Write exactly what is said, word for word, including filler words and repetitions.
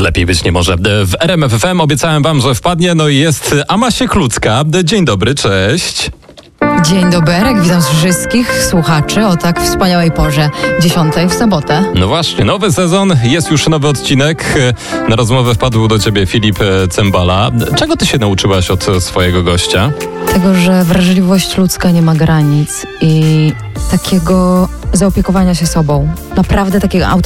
Lepiej być nie może. W R M F F M obiecałem wam, że wpadnie, no i jest Amasia Klucka. Dzień dobry, cześć. Dzień dobry, witam wszystkich słuchaczy o tak wspaniałej porze, dziesiątej w sobotę. No właśnie, nowy sezon, jest już nowy odcinek. Na rozmowę wpadł do ciebie Filip Cymbala. Czego ty się nauczyłaś od swojego gościa? Tego, że wrażliwość ludzka nie ma granic i takiego zaopiekowania się sobą. Naprawdę takiego